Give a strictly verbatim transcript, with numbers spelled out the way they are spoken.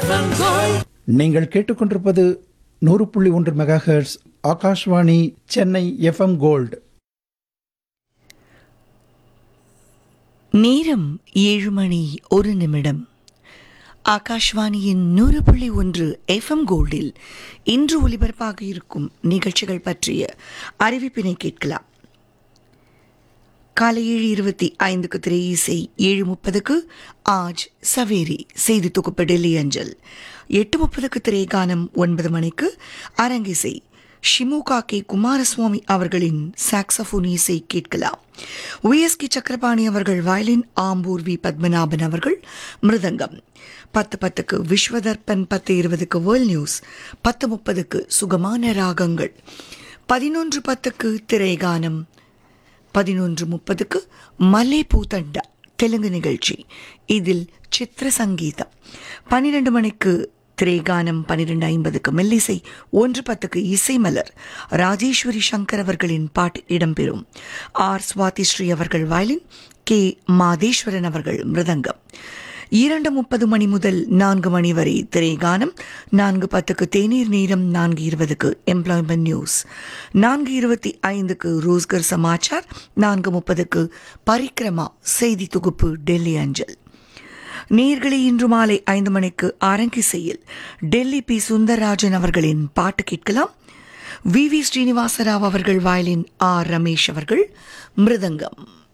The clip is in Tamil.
நீங்கள் கேட்டுக்கொண்டிருப்பது நூறு புள்ளி ஒன்று mega hertz Akashvani Chennai FM gold. நேரம் ஏழு மணி ஒரு நிமிடம். ஆகாஷ்வாணியின் நூறு புள்ளி ஒன்று எஃப்எம் கோல்டில் இன்று ஒலிபரப்பாக இருக்கும் நிகழ்ச்சிகள் பற்றிய அறிவிப்பினை கேட்கலாம். காலை ஏழு இருபத்தி ஐந்துக்கு திரை இசை, ஏழு முப்பதுக்கு ஆஜ் சவேரி செய்தி தொகுப்பு டெல்லி அஞ்சல், எட்டு முப்பதுக்கு திரைகானம், ஒன்பது மணிக்கு அரங்கிசை ஷிமுகா கே குமாரசுவாமி அவர்களின் சாக்ஸபோன் இசை கேட்கலாம். விஎஸ்கி சக்கரபாணி அவர்கள் வயலின், ஆம்பூர் வி பத்மநாபன் அவர்கள் மிருதங்கம். பத்து பத்துக்கு விஸ்வதர்பன், பத்து இருபதுக்கு வேர்ல்ட் நியூஸ், பத்து முப்பதுக்கு சுகமான ராகங்கள், பதினொன்று பத்துக்கு திரைகானம், பதினொன்று முப்பதுக்கு மல்லே பூத்தண்டா தெலுங்கு நிகழ்ச்சி, இதில் சித்திர சங்கீதம். பன்னிரண்டு மணிக்கு திரைகானம், பன்னிரண்டு ஐம்பதுக்கு மெல்லிசை, ஒன்று பத்துக்கு இசைமலர் ராஜேஸ்வரி சங்கர் அவர்களின் பாட்டு இடம்பெறும். ஆர் சுவாதி ஸ்ரீ அவர்கள் வயலின், கே மாதேஸ்வரன் அவர்கள் மிருதங்கம். இரண்டு முப்பது மணி முதல் நான்கு மணி வரை திரைகானம், நான்கு பத்துக்கு தேநீர் நேரம், நான்கு இருபதுக்கு எம்ப்ளாய்மெண்ட் நியூஸ், நான்கு இருபத்தி ஐந்துக்கு ரோஸ்கர் சமாச்சார், நான்கு முப்பதுக்கு பரிக்கிரமா செய்தி தொகுப்பு டெல்லி அஞ்சல். நேயர்களே, இன்று மாலை ஐந்து மணிக்கு அரங்கிசையில் டெல்லி பி சுந்தரராஜன் அவர்களின் பாட்டு கேட்கலாம். வி வி ஸ்ரீனிவாசராவ் அவர்கள் வயலின், ஆர் ரமேஷ் அவர்கள் மிருதங்கம்.